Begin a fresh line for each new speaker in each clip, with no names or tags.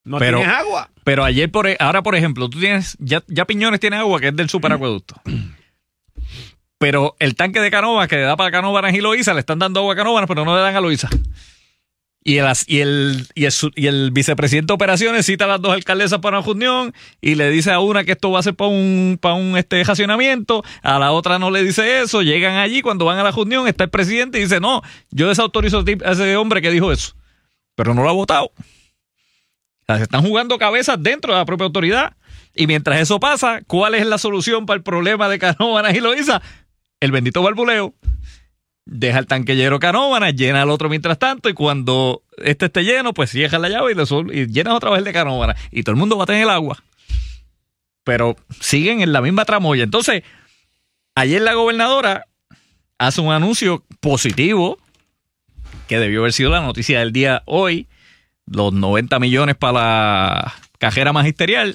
No tienes agua.
Pero ahora, por ejemplo, tú tienes, ya Piñones tiene agua, que es del superacueducto. Pero el tanque de Canóvanas, que le da para Canóvanas y Loíza, le están dando agua a Canóvanas, pero no le dan a Loíza. Y el vicepresidente de operaciones cita a las dos alcaldesas para una reunión y le dice a una que esto va a ser para un estacionamiento, a la otra no le dice eso. Llegan allí, cuando van a la reunión está el presidente y dice, no, yo desautorizo a ese hombre que dijo eso, pero no lo ha votado. O sea, se están jugando cabezas dentro de la propia autoridad. Y mientras eso pasa, ¿cuál es la solución para el problema de Canóvanas y Loíza? El bendito barbuleo. Deja el tanque lleno Canóvanas, llena el otro mientras tanto, y cuando este esté lleno, pues cierra la llave y llenas otra vez el de Canóvanas. Y todo el mundo va a tener el agua. Pero siguen en la misma tramoya. Entonces, ayer la gobernadora hace un anuncio positivo, que debió haber sido la noticia del día hoy, los 90 millones para la cajera magisterial.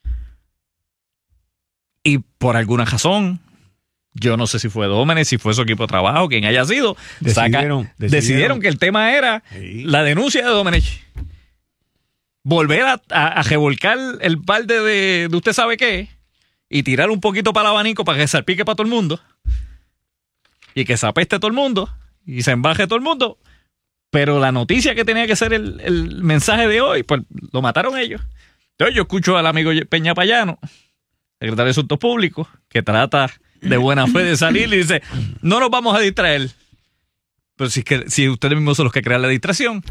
Y por alguna razón, yo no sé si fue Domenech, si fue su equipo de trabajo, quien haya sido, decidieron que el tema era la denuncia de Domenech. Volver a revolcar el balde de usted sabe qué y tirar un poquito para el abanico para que salpique para todo el mundo y que se apeste todo el mundo y se embaje todo el mundo. Pero la noticia que tenía que ser el mensaje de hoy, pues lo mataron ellos. Entonces yo escucho al amigo Peña Payano, secretario de Asuntos Públicos, que trata de buena fe de salir y dice, no nos vamos a distraer. Pero si ustedes mismos son los que crean la distracción.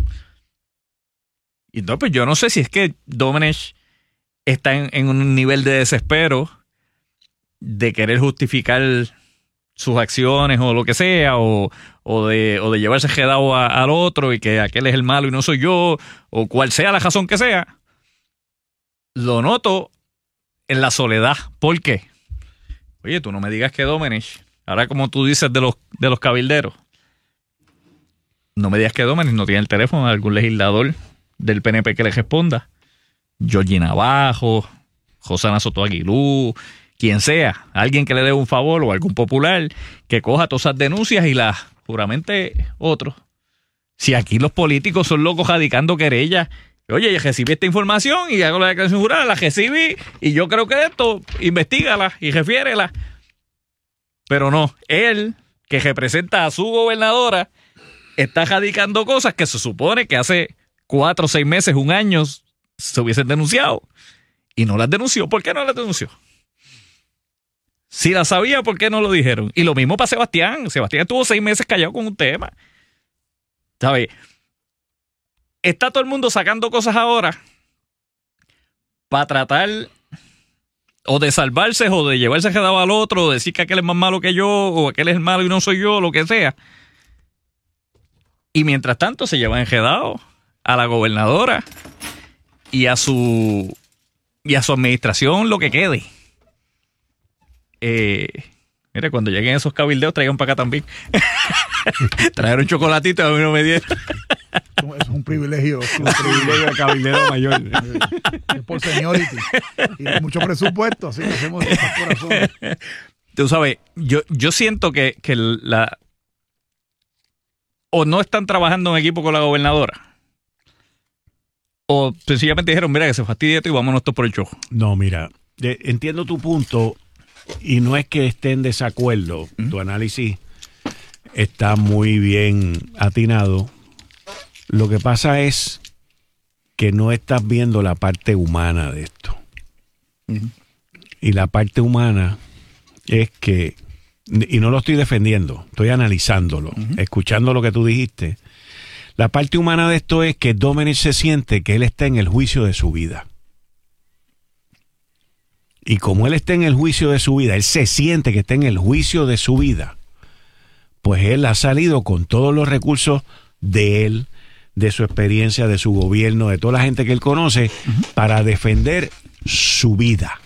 Y entonces pues yo no sé si es que Domenech está en un nivel de desespero de querer justificar sus acciones o lo que sea, o de llevarse jedao al otro y que aquel es el malo y no soy yo, o cual sea la razón que sea. Lo noto en la soledad. ¿Por qué? Oye, tú no me digas que Domenech, ahora como tú dices de los cabilderos, no me digas que Domenech no tiene el teléfono de algún legislador del PNP que le responda. Georgie Navajo, Josana Soto Aguilú, quien sea, alguien que le dé un favor o algún popular que coja todas esas denuncias y las juramente otros. Si aquí los políticos son locos radicando querellas, oye, yo recibí esta información y hago la declaración jurada, la recibí y yo creo que esto, investígala y refiérela. Pero no, él, que representa a su gobernadora, está radicando cosas que se supone que hace 4 o 6 meses, un año, se hubiesen denunciado. Y no las denunció. ¿Por qué no las denunció? Si las sabía, ¿por qué no lo dijeron? Y lo mismo para Sebastián. Sebastián estuvo 6 meses callado con un tema. ¿Sabes? Está todo el mundo sacando cosas ahora para tratar o de salvarse o de llevarse quedado al otro, o decir que aquel es más malo que yo, o aquel es el malo y no soy yo, lo que sea. Y mientras tanto se llevan enredado a la gobernadora y a su administración lo que quede. Mira, cuando lleguen esos cabildeos, traigan para acá también. Trajeron chocolatito, a mí no me dieron.
Es un privilegio.
Un privilegio de cabildero mayor.
Es por seniority. Y mucho presupuesto, así que hacemos estas corazones.
Tú sabes, yo siento que o no están trabajando en equipo con la gobernadora, o sencillamente dijeron, mira, que se fastidie esto y vámonos todos por el chojo.
No, mira, entiendo tu punto y no es que esté en desacuerdo. Tu análisis está muy bien atinado. Lo que pasa es que no estás viendo la parte humana de esto. Y la parte humana es que, y no lo estoy defendiendo, estoy analizándolo, escuchando lo que tú dijiste. La parte humana de esto es que Domenech se siente que él está en el juicio de su vida. Y como él está en el juicio de su vida, él se siente que está en el juicio de su vida, pues él ha salido con todos los recursos de él, de su experiencia, de su gobierno, de toda la gente que él conoce, para defender su vida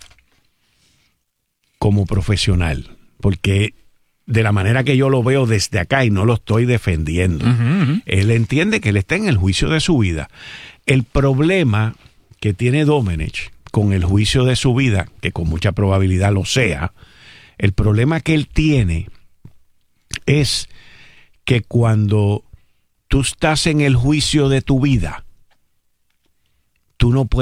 como profesional. Porque de la manera que yo lo veo desde acá, y no lo estoy defendiendo, él entiende que él está en el juicio de su vida. El problema que tiene Domenech con el juicio de su vida, que con mucha probabilidad lo sea, el problema que él tiene es que cuando tú estás en el juicio de tu vida, tú no puedes